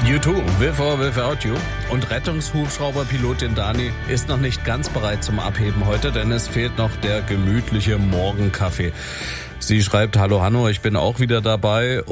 U2, With or Without You. Und Rettungshubschrauberpilotin Dani ist noch nicht ganz bereit zum Abheben heute, denn es fehlt noch der gemütliche Morgenkaffee. Sie schreibt, hallo Hanno, ich bin auch wieder dabei.